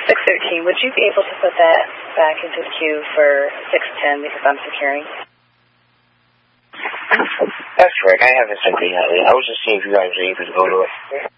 613, would you be able to put that back into the queue for 610 because I'm securing? That's correct. I haven't sent it yet. I was just seeing if you guys were able to go to it.